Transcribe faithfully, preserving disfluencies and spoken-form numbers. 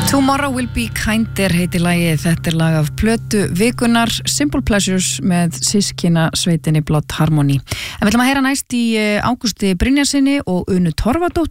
Tomorrow Will Be Kinder heitir lagið, þetta er lag af plötu vikunar Simple Pleasures með systkina sveitinni Blood Harmony. En við ætlum að heyra næst í Ágústi Brynjarsinni og Unu Torfadóttur